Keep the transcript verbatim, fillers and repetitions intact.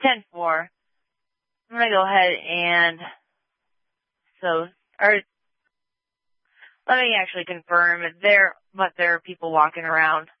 ten four. I'm gonna go ahead and, so, or, let me actually confirm there, but there are people walking around.